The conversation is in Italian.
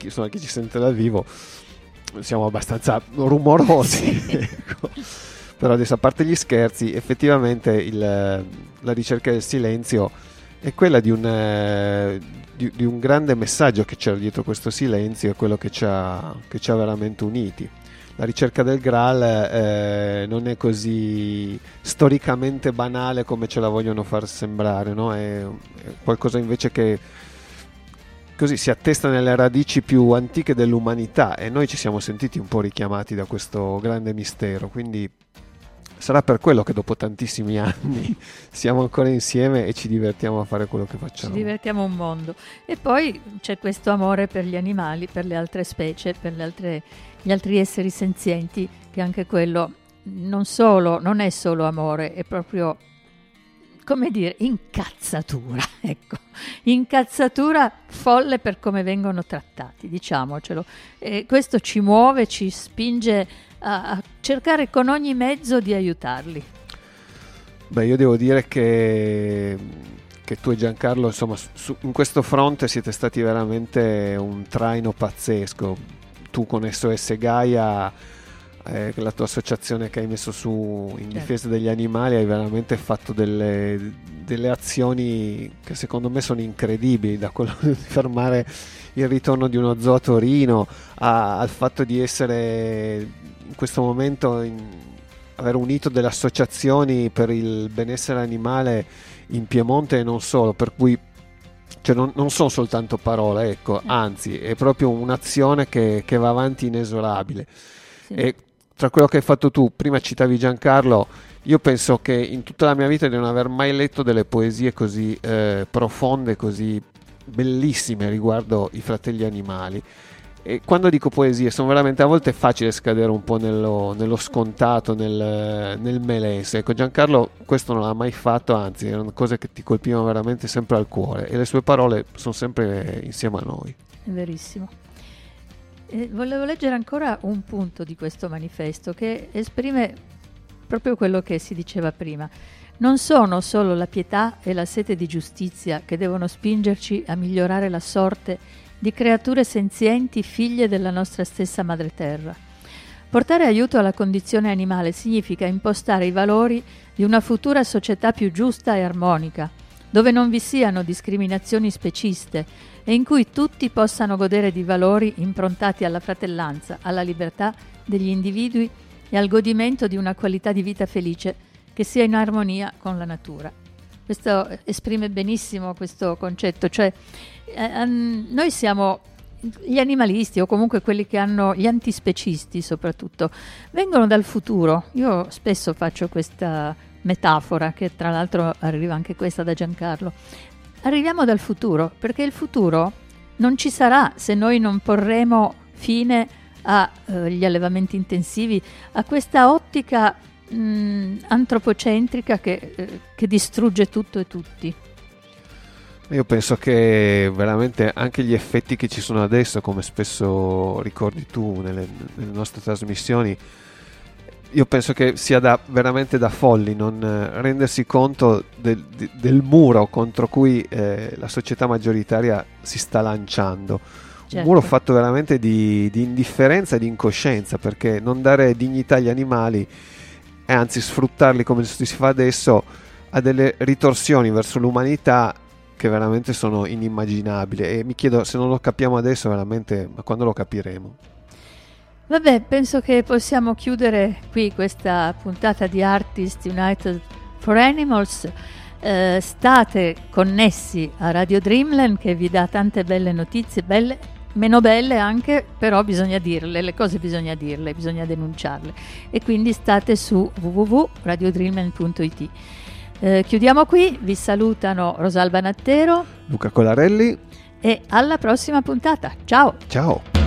insomma, chi ci sente dal vivo, siamo abbastanza rumorosi. Sì. Ecco. Però adesso, a parte gli scherzi, effettivamente la ricerca del silenzio è quella di un grande messaggio che c'era dietro questo silenzio, è quello che ci ha veramente uniti. La ricerca del Graal non è così storicamente banale come ce la vogliono far sembrare, no? È qualcosa invece che così si attesta nelle radici più antiche dell'umanità, e noi ci siamo sentiti un po' richiamati da questo grande mistero, quindi sarà per quello che dopo tantissimi anni siamo ancora insieme e ci divertiamo a fare quello che facciamo. Ci divertiamo un mondo. E poi c'è questo amore per gli animali, per le altre specie, per gli altri esseri senzienti, che anche quello non è solo amore, è proprio, come dire, incazzatura, ecco, incazzatura folle per come vengono trattati, diciamocelo. E questo ci muove, ci spinge a cercare con ogni mezzo di aiutarli. Beh, io devo dire che tu e Giancarlo, insomma, in questo fronte siete stati veramente un traino pazzesco. Tu con SOS Gaia, la tua associazione che hai messo su in difesa degli animali, hai veramente fatto delle azioni che secondo me sono incredibili, da quello di fermare il ritorno di uno zoo a Torino al fatto di essere in questo momento aver unito delle associazioni per il benessere animale in Piemonte e non solo, per cui cioè non sono soltanto parole, ecco, anzi è proprio un'azione che va avanti inesorabile. Sì. E tra quello che hai fatto tu, prima citavi Giancarlo, io penso che in tutta la mia vita di non aver mai letto delle poesie così profonde, così bellissime riguardo i fratelli animali. E quando dico poesie, sono veramente, a volte è facile scadere un po' nello scontato, nel melese. Ecco, Giancarlo questo non l'ha mai fatto, anzi erano cose che ti colpivano veramente sempre al cuore, e le sue parole sono sempre insieme a noi. È verissimo. Volevo leggere ancora un punto di questo manifesto che esprime proprio quello che si diceva prima. Non sono solo la pietà e la sete di giustizia che devono spingerci a migliorare la sorte di creature senzienti figlie della nostra stessa madre terra. Portare aiuto alla condizione animale significa impostare i valori di una futura società più giusta e armonica, dove non vi siano discriminazioni speciste e in cui tutti possano godere di valori improntati alla fratellanza, alla libertà degli individui e al godimento di una qualità di vita felice che sia in armonia con la natura. Questo esprime benissimo questo concetto, cioè noi siamo gli animalisti, o comunque quelli che hanno gli antispecisti soprattutto, vengono dal futuro. Io spesso faccio questa metafora, che tra l'altro arriva anche questa da Giancarlo. Arriviamo dal futuro, perché il futuro non ci sarà se noi non porremo fine agli allevamenti intensivi, a questa ottica antropocentrica che distrugge tutto e tutti. Io penso che veramente anche gli effetti che ci sono adesso, come spesso ricordi tu nelle nostre trasmissioni, io penso che sia veramente da folli non rendersi conto del muro contro cui la società maggioritaria si sta lanciando. Certo. Un muro fatto veramente di indifferenza e di incoscienza, perché non dare dignità agli animali e anzi sfruttarli come si fa adesso ha delle ritorsioni verso l'umanità che veramente sono inimmaginabili, e mi chiedo, se non lo capiamo adesso veramente, ma quando lo capiremo? Vabbè, penso che possiamo chiudere qui questa puntata di Artists United for Animals. State connessi a Radio Dreamland, che vi dà tante belle notizie, belle, meno belle anche, però bisogna dirle, le cose bisogna dirle, bisogna denunciarle, e quindi state su www.radiodreamland.it. Chiudiamo qui, vi salutano Rosalba Nattero, Luca Colarelli, e alla prossima puntata. Ciao! Ciao!